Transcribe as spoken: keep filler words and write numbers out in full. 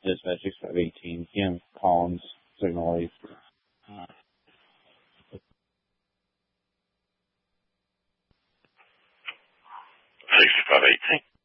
dispatch sixty-five eighteen, Kim Collins, signal eight. Uh, sixty-five eighteen.